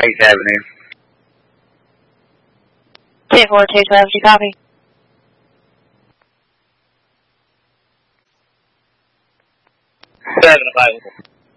8th Avenue. 10-4-2-12, do you copy? Seven available.